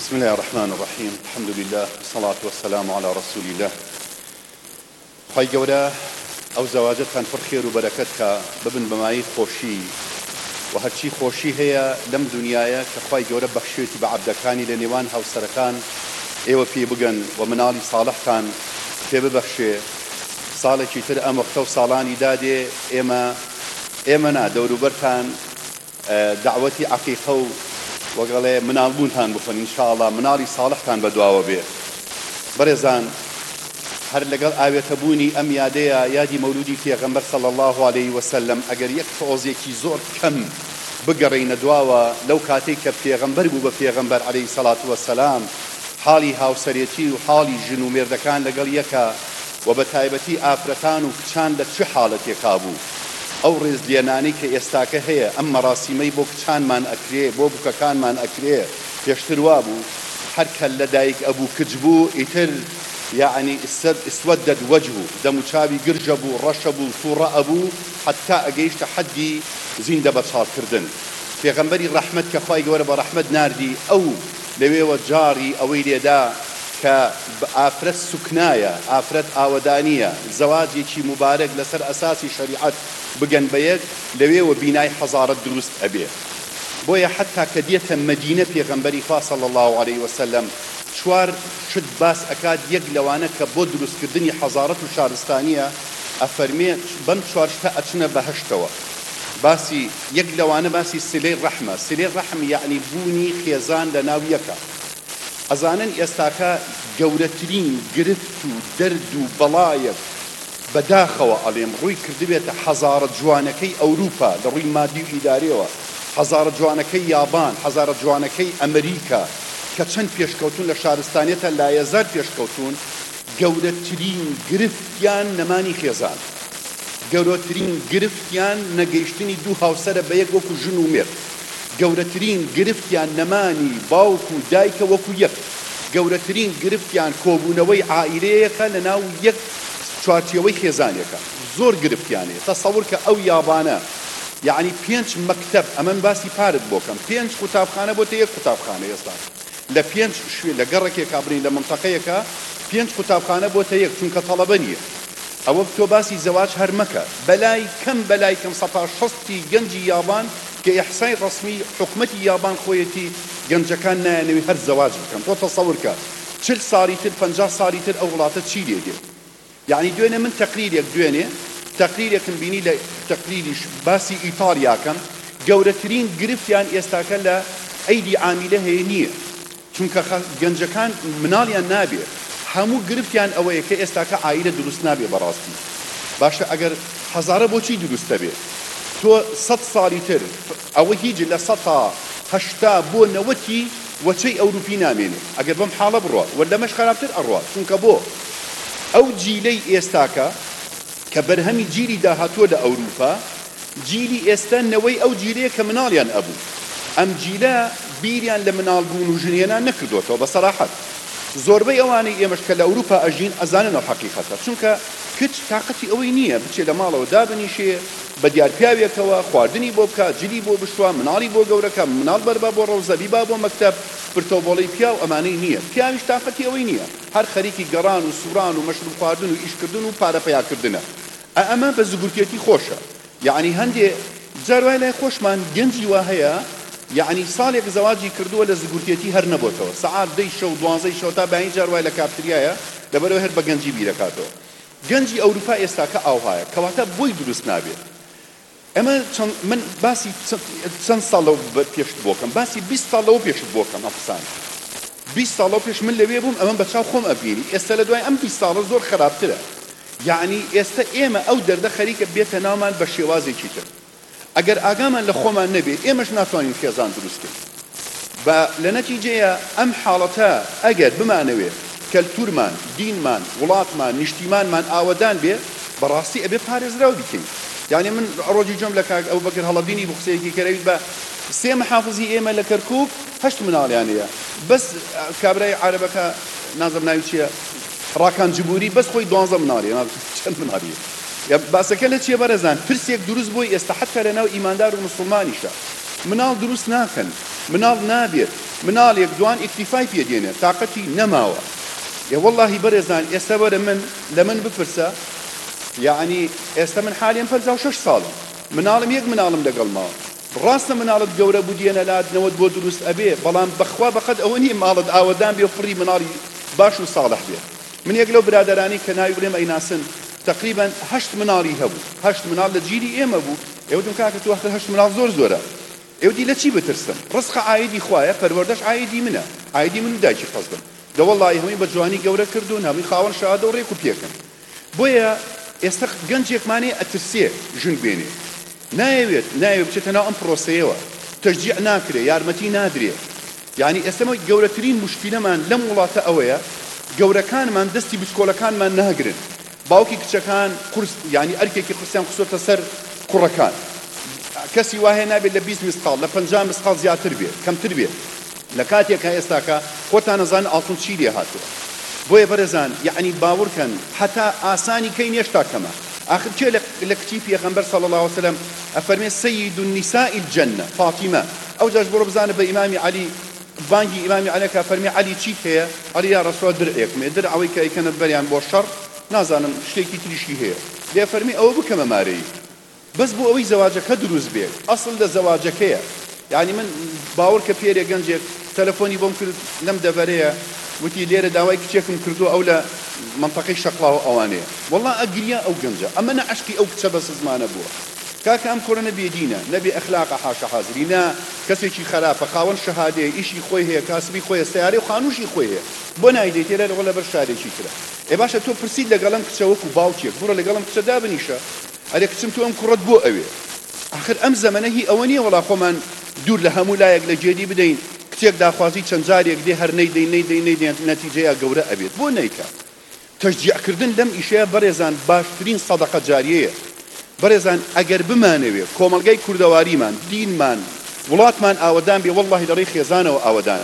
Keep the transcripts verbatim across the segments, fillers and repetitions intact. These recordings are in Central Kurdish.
بسم الله الرحمن الرحيم الحمد لله والصلاة والسلام على رسول الله خی گەورە ئەو زەواجەتان پڕ خێر و بەرەکەتکە ببن بەمایی خۆشی و هەرچی خۆشی هەیە لەم دنیاە کە خی گەورە بەخشێتی بە عەبدەکانی لە نێوان هاوسەرەکان ئێوە پێ بگەن و مناڵی ساڵحتان پێ ببەخشێ ساڵێکی تر ئەم وەختە و ساڵانی دادێ ئێمە ئێمە نا دەوروبەرتان دعوەتی عەقیقە و وەگەڵێ مناڵبوونتان بخۆن ئینشاءڵڵا مناڵی ساڵحتان بەدواوە بێ. بەڕێزان، هەر لەگەڵ ئاوێتەبوونی ئەم یادەیە یادی مەولودی پێغەمبەر صلی الله علیه وسلم ئەگەر یەک تۆزێکی زۆر کەم بگەڕێینە دواوە لەو کاتێک کە پێغەمبەر بوو بە پێغەمبەر عەلەیهی سەڵات وەسەلام حاڵی هاوسەرێتی و حاڵی ژن و مێردەکان لەگەڵ یەکە و بە تایبەتی ئافرەتان و کچان لە چه حاڵەتێکا بوو. ئەو ڕێزلێنانەی کە ئێستاکە هەیە ئەم مەراسیمەی بۆ کچانمان ئەکرێ بۆ بووکەکانمان ئەکرێ پێشتر وا بوو هەر کە لە دایک ئەبوو کچ بوو ئیتر یعنی ئستوەدەت وەجهو دەموچاوی گرژە بوو ڕەشە بوو تووڕە ئەبوو حتا ئەگەیشتە حەدی زیندە بەچاڵکردن. پێغەمبەری ڕەحمەت کە خوای گەورە بە ڕەحمەت ناردی ئەو لەوێوە جاری ئەوەی لێدا کە ئافرەت سوکنایە ئافرەت ئاوەدانیە زەواجێکی مبارەک لەسەر ئەساسی شەریعەت بگەن بە یەک لەوێوە بینای حەزارەت دروست ئەبێ. بۆیە حتا کە دێتە مەدینە پێغەمبەری خوا صلی الله علیه وسلم چوار شت باس ئەکات یەک لەوانە کە بۆ دروستکردنی حەزارەت و شارستانیە ئەفەرمێ بەم چوار شتە ئەچنە بەهەشتەوە. باسی یەک لەوانە باسی سلەی ڕەحمە. سلەی ڕەحم یعنی بوونی خێزان لە ناو یەکە. ئەزانن ئێستاکە گەورەترین گرفت و دەرد و بەڵایەک بەداخەوە ئەڵێم ڕووی کردبێتە حەزارەت جوانەکەی ئەوروپا لە ڕووی مادی و ئیداریەوە، حەزارەت جوانەکەی یابان، حەزارەت جوانەکەی ئەمریکا کە چەند پێشکەوتون لە شارستانێتە لایەزار پێشکەوتون. گەورەترین گرفتیان نەمانی خێزان، گەورەترین گرفتیان نەگەیشتنی دوو هاوسەرە بە یەک وەکو ژن و مێرد، گەورەترین گرفتیان نەمانی باوک و دایکە وەکو یەک، گەورەترین گرفتیان کۆبوونەوەی عائیلەیەکە لە ناو یەک چوارچێوەی خێزانێکە. زۆر گرفتیانێ. تەسەوور کە ئەو یابانە یعنی پێنج مەکتەب، ئەمەن باسی پارت بۆکەم، پێنج قوتابخانە بۆتە یەک قوتابخانە ئێستا لە پێنج شوێ لە گەڕێکێکا بڕین لە منتەقەیەکە پێنج قوتابخانە بۆتە یەک چونکە تەڵەبە نییە. ئەوە تۆ باسی زەواج هەر مەکە. بەلای کەم بەلای کەم سەد و شەستی گەنجی یابان کە ئیحسای ڕەسمی حکومەتی یابان خۆیەتی گەنجەکان نایەنەوەی هەر زەواج بکەن. تۆ تەسەوور کە چل ساڵی تر پەنجا ساڵی تر ئەو وڵاتە چی لێدێ؟ یعنی دوێنێ من تەقریرێک دوێنێ تەقریرێکم بینی لە تەقریریش باسی ئیتالیاکەم گەورەترین گرفتیان ئێستاکە لە ئەیدی عامیلە هەیە نییە، چونکە گەنجەکان مناڵیان نابێ. هەموو گرفتیان ئەوەیە کە ئێستاکە عائیلە دروست نابێ بەڕاستی. باشە ئەگەر حەزارە بۆچی دروستە بێ؟ تۆ سەد ساڵی تر ئەوە هیچ لە سەد تا هەشتا بۆ نەوەتی وەچەی ئەوروپی نامێنێ. ئەگەر بەم حاڵە بڕوە وەلەمەش خراپتر ئەڕوە، چونکە بۆ ئەو جیلەی ئێستاکە کە بەرهەمی جیلی داهاتووە لە ئەوروپا، جیلی ئێستا نەوەی ئەو جیلەیە کە مناڵیان ئەبوو. ئەم جیلە بیریان لە مناڵبوون و ژنێنان نەکردوەوە بە سەراحەت. زۆربەی ئەوانەی ئێمەش کە لە ئەوروپا ئەژین ئەزانن ئەو حەقیقەتە، چونکە کچ تاقەتی ئەوەی نییە بچێ لە ماڵەوە دابنیشێ بە دیارپیاوێکەوە خواردنی بۆ بکات، جلی بۆ بشوە، مناڵی بۆ گەورەکە، مناڵ بەربا بۆ ڕەوزە، بیبا بۆ مەکتەب، پرتۆبۆڵەی پیا و ئەمانەی نییە. پیاویش تاقەتی ئەوەی نییە، هەر خەریکی گەڕان و سووران و مەشروب خواردن و ئیشکردن و پارە پەیاکردنە. ئەمە بە زگورتێتی خۆشە. یعنی هەندێ جاروای لای خۆشمان گەنجی وا هەیە یعنی ساڵێک زەواجی کردووە لە زگورتێتی هەر نەبۆتەوە، سەعات دەی شەو دوانزەی شەو تا بەین جاروای لە کافتریایە لەبەرەوە هەر بە گەنجی بیرەکاتەوە. گەنجی ئەوروپا ئێستاکە ئاوهایە کەواتە بۆی دروست نابێت. ئەمە من باسی چەند ساڵەوە پێشت بۆکەم، باسی بیست ساڵەوە پێشت بۆکەم ئەفسان. بیست ساڵەوە پێش من لەوێ بووم ئەمە بەچاو خۆم ئەبینی. ئێستا لە دوای ئەم بیست ساڵە زۆر خراپترە. یعنی ئێستا ئێمە ئەو دەردە خەریکە بێتە ناومان بە شێوازێکی تر. ئەگەر ئاگامان لە خۆمان نەبێت ئێمەش ناتوانین خێزان دروستکەین. بە لە نەتیجەیە ئەم حاڵەتە ئەگەر بمانەوێت کەلتورمان، دینمان، وڵاتمان، نیشتیمانمان ئاوەدان بێ بەڕاستی ئەبێ پارێزراو بکەین. یعنی من ڕۆژی جۆم لە کاک ئەبوبەکر هەڵەبدینی بۆ قسەیەکی کەرەویت بە سێ محافزی ئێمە لە کەرکووک هەشت مناڵیانەیە، بەس کابرای عارەبەکە نازم ناوی چییە ڕاکان جبوری بەس خۆی دوانزە مناڵیە چەند مناڵیە. باسەکە لە چیە بەرەزان پرسێک دروست بۆی ئێستا حتا لە ناو ئیماندار و مسڵمانیشە مناڵ دروست ناکەن، مناڵ نابێت، مناڵێک دوان ئیکتیفای پێدێنێ تااقەتی نەماوە ێ وەڵڵاهی بەڕێزان ئێستا وەرە من لە من بپرسە یعنی ئێستا من حالێن پەنجا و شەش ساڵم مناڵم یەک مناڵم لەگەڵ ماوە ڕاستە مناڵت گەورە بوو دیێنە لادنەوەت بۆ دروست ئەبێ بەڵام بەخوا بەقەت ئەوە نیە ماڵت ئاوەدان بێ و فڕی مناڵی باش و ساڵح بێ من یەک لەو برادەرانی کە ناوی بڵێم ئەیناسن تقریبا هەشت مناڵی هەبوو هەشت مناڵ لە جیلی ئێمە بوو ئێوەتم کاکە تو وەختە هەشت مناڵ زۆر زۆرە ئێوەدی لە چی بترسم ڕزق عایدی خوایە پەروەردەش عایدی منە عایدی من و دایکی قەزدم دە وەڵڵاهی هەمووی بە جوانی گەورە کردوون هەمووی خاوەن شەهادە و ڕێک و پێکن بۆیە ئێستا گەنجێکمانێ ئەترسێ ژن بێنێ نایەوێت نایەوێت بچێتە ناو ئەم پرۆسەیەوە تەشجیع ناکرێ یارمەتی نادرێ یعنی ئێستەمە گەورەترین موشکیلەمان لەم وڵاتە ئەوەیە گەورەکانمان دەستی بچکۆڵەکانمان ناگرن باوکی کچەکان قورس یعنی ئەرکێکی قورسیان قسۆتە سەر کوڕەکان کەسی وایە نابێت لە بیست مسقال لە پەنجا مسقال زیاتر بێ کەمتر بێ لە کاتێکە ئێستاکە خۆتان نەزانن ئاڵتون چی لێ هاتووە بۆیە بەرەزان یعنی باوەڕکەن حتا ئاسانی کەی نێشتا کەمە آخر چێ لە کچی پێغەمبەر صلی الله عليه وسلم ئەفەرمێ سەید النساء الجنة فاتیمە ئەو جاش بۆ بزانە بە ئیمامی عەلی بانگی ئیمامی عەلی کە فەرمێ عەلی چیت هەیە عەلی یا ڕەسوڵ درعێکمێ درعەوەی کە ئەیکەنە بەریان بۆ شەڕ نازانم شتێکی تریشی هەیە لێ فەرمی ئەوە بکەمە مارەی بەس بۆ ئەوەی زەواجەکە دروست بێت ئەسڵ لە زەواجەکەیە یعنی من باوەڕ کە پێرێ گەنجێک تەلەفۆنی بۆم کرد لەم دەڤەرەیە وتی لێرە داوای کچێکم کردو ئەو لە منطقەی شەقڵاوە ئەوانەیە وەڵڵا ئەگریا ئەو گەنجە ئەمە نە عەشقی ئەو کچە بەس زمانە بووە کاکە ئەم کوڕە نەبێدینە نەبێ ئەخلاقە حاشە حازری نا کەسێکی خراپە خاوەن شەهادەیە ئیشی خۆی هەیە کاسبی خۆیە سیارەی و خانووشی خۆی هەیە بۆ نایدەیت تێرە لەوە لەبەر شارێکی ترە ئێ باشە تۆ پرسیت لەگەڵم کچە وەکو باوکێک بڕە لەگەڵم کچە دابنیشە ئەرێ کچم تو ئەم کوڕەت بۆ ئەوێ آخر ئەم زەمەنە هی ئەوە نییە وەڵا خۆمان دوور لە هەموو لایەک لە جێدی بدەین کتێک داخوازی چەند جارێک دێ هەر نەیدەی نەیدەی نەیدەی نەتیجەیە گەورە ئەبێت بۆ نەیکە تەشجیعکردن لەم ئیشەیە بەڕێزان باشترین سەدەقە جاریەیە بەڕێزان ئەگەر بمانەوێ کۆمەلگای کوردەواریمان دینمان وڵاتمان ئاوەدان بێ وەڵڵاهی لەڕێی خێزانەوە ئاوەدان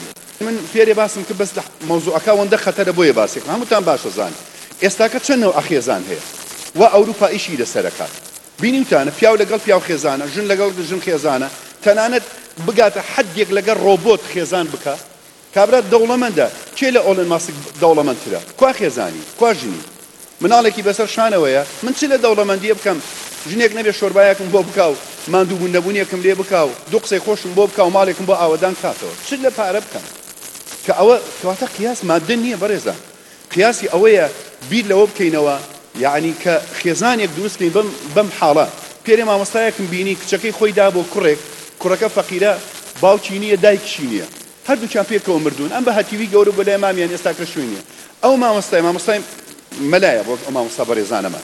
من فێرێ باسم کرد بەس مەوزوعەکە ئەوەندە خەتەرە بۆیە باسێکم هەمووتان باشە زان ئێستاکە چەند نەوع خێزان هەیە و ئەوروپا ئیشی لەسەرەکات بینیوتانە پیاو لەگەڵ پیاو خێزانە ژن لەگەڵ ژن خێزانە تەنانەت بگاتە حەدێک لەگەڵ ڕۆبۆت خێزان بکە کابرا دەوڵەمەندە کێ لە ئۆلن ماسک دەوڵەمەندترە کوا خێزانی کوا ژنی مناڵێکی بەسەر شانەوەیە من چ لە دەوڵەمەندیە بکەم ژنێک نەبێ شۆربایەکم بۆ بکاو ماندوو بوون نەبوونیەکم لێ بکاو دوو قسەی خۆشم بۆ بکاو ماڵێکم بۆ ئاوەدان کاتەوە چ لە پارە بکەم کە ئەوە کەواتە قیاس مادە نییە بەڕێزان قیاسی ئەوەیە بیر لەوە بکەینەوە یعنی کە خێزانێک دروستکەین بەم حاڵە پێرێ مامۆستایەکم بینی کچەکەی خۆی دا بۆ کوڕێک کوڕەکە فەقیرە باوکی نییە دایکیشی نییە هەردووچیان پێکەوە مردوون ئەم بە هەتیوی گەورە بۆ لای مامیان ئێستا کە شوێنیە ئەو مامۆستای مامۆستای مەلایە بۆ ئەو مامۆستا بەڕێزانەمان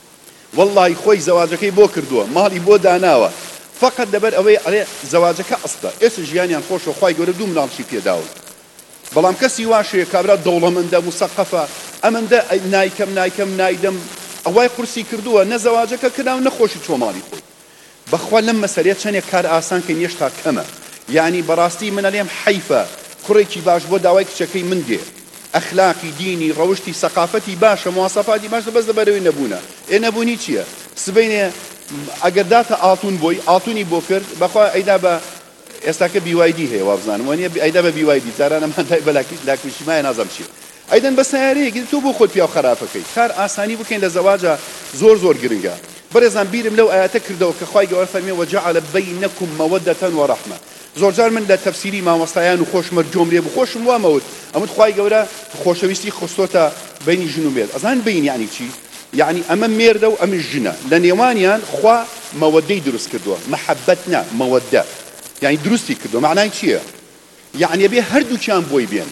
وەڵڵاهی خۆی زەواجەکەی بۆ کردووە ماڵی بۆ داناوە فەقەت لەبەر ئەوەی ئەڵێ زەواجەکە ئەسڵە ئێستا ژیانیان خۆشە خوای گەورە دوو مناڵشی پێداون بەڵام کەسی واشەیە کابرا دەوڵەمەندە موسەقەفە ئەمەندە نایکەم نایکەم نایدەم ئەوای قورسی کردووە نە زەواجەکە کراو نەخۆشی چۆ ماڵی خۆی بەخوا لەم مەسەلەیە چەندێک کار ئاسان کە نێشتا کەمە یعنی بەڕاستی منە لێم حەیفە کوڕێکی باش بۆ داوای کچەکەی من دێ ئەخلاقی دینی ڕەوشتی سەقافەتی باشە مواسەفاتی باشە بەس لەبەرەوەی نەبوونە ئێ نەبوونی چییە سبەینێ ئەگەر داتە ئاتون بۆی ئاتونی بۆ کرد بەخوا ئەیدا بە ئێستاکە بیوایدی هەیە وا بزانم وانە ئەیدا بە بیوایدی جارانەمانتای بەلاکوشیمایە نازەم چیە ئەیدەن بە سیارەیەکی تۆ بۆ خۆت پیاو خراپەکەی کار ئاسانی بکەین لە زەواجە زۆر زۆر گرنگە بەڕێزان بیرم لەو ئاەتە کردەوە کە خوای گەورە فەرمێ وەجەعەلە بەینەکم مەوەدەتەن وەڕەحمە زۆر جار من لە تەفسیری مامۆستایان و خۆشمە جۆم لێ بخۆشم وامەوت ئەمت خوای گەورە خۆشەویستی خستۆتە بینی ژن و مێرد ئەزان بین یعنی چی یعنی ئەمە مێردە و ئەمە ژنە لە نێوانیان خوا مەوەدەی دروست کردووە مەحەبەت نا مەوەدە یعنی دروستی کردووە معنای چییە یعنی بێ هەردووکیان بۆی بێن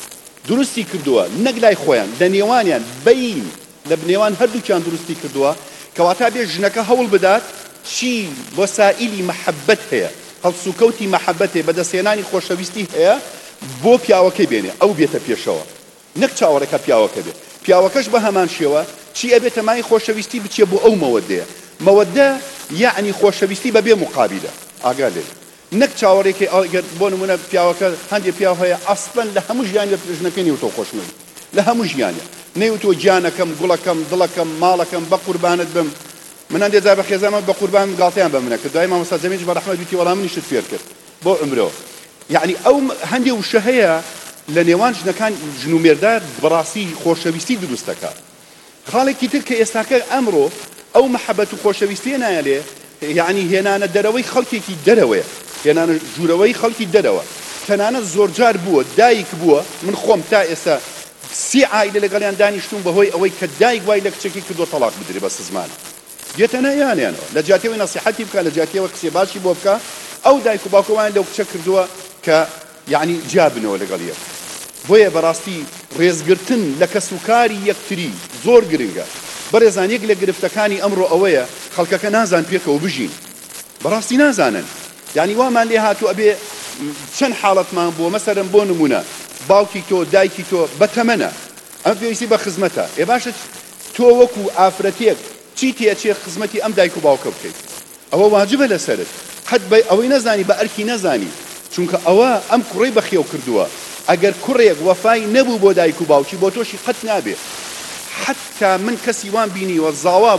دروستی کردووە نەک لای خۆیان لە نێوانیان بین لە بنێوان هەردووکیان دروستی کردووە کەواتە بێ ژنەکە هەوڵ بدات چی وەسائلی مەحەبەت هەیە هەڵسوکەوتی مەحەبەتێ بەدەستێنانی خۆشەویستی هەیە بۆ پیاوەکەی بێنێ ئەو بێتە پێشەوە نەک چاوەڕێکە پیاوەکە بێت پیاوەکەش بە هەمان شێوە چی ئەبێتە مای خۆشەویستی بچێ بۆ ئەو مەوەدەیە مەوەدە یعنی خۆشەویستی بەبێ مقابلە ئاگا لێ نەک چاوەڕێکی بۆ نمونە پیاوەکە هەندێک پیاو هەیە ئەسڵەن لە هەموو ژیان لە ژنەکە نێوتۆ خۆشنەوی لە هەموو ژیانە نەیوتۆ گیانەکەم گوڵەکەم دڵەکەم ماڵەکەم بە قوربانت بم من هەندێک جار بە خێزانمە بە قوربان گاڵتەیان بە منە کرد دوای مامۆستا جەمیل بە ڕەحمەت وتی وەڵام منیشت فێر کرد بۆ ئەمرۆ یعنی ئەو هەندێک وشە هەیە لە نێوان ژنەکان ژن و مێردە بەڕاستی خۆشەویستی دروست دەکات. خاڵێکی تر کە ئێستاکە ئەمڕۆ ئەو مەحەبەت و خۆشەویستیە نایەلێ، یعنی هێنانە دەرەوەی خەڵکێکی دەرەوەیە، هێنانە ژوورەوەی خەڵکی دەرەوە. تەنانەت زۆرجار بووە دایک بووە، من خۆم تا ئێستا سی عائیلە لەگەڵیان دانیشتوم بەهۆی ئەوەی کە دایک وای لە کچێکی کردووە تەلاق بدرێ بە سزمانە. دێتەنە یانیانەوە لە جاتیەوەی نەسیحەتی بکە، لە جاتیەوە قسێ باشی بۆ بکە، ئەو دایک و باوکەوان لەو کچە کردووە کە یعنی جابنەوە لەگەڵ یەک. بۆیە بەڕاستی ڕێزگرتن لە کەسوکاری یەکتری زۆر گرنگە. بەڕێزان یەک لە گرفتەکانی ئەمڕۆ ئەوەیە خەڵکەکە نازان پێکەوە بژین، بەڕاستی نازانن. یعنی وامان لێ هاتوو ئەبێ چەند حاڵەتمان بووە، مەسەرەن بۆ نمونە باوکی تۆ دایکی تۆ بەتەمەنە، ئەمە پێویستی بە خزمەتە، ئێ باشە تۆ وەکو ئافرەتێک چی تێچێ خزمەتی ئەم دایک و باوکە بکەیت، ئەوە واجبە لەسەرت، حەت بە ئەوەی نەزانی بە ئەرکی نەزانی، چونکە ئەوە ئەم کوڕەی بەخێو کردووە. ئەگەر کوڕێک وەفای نەبوو بۆ دایک و باوکی بۆ تۆشی قەت نابێت. حتا من کەسی وان بینیوە زاوا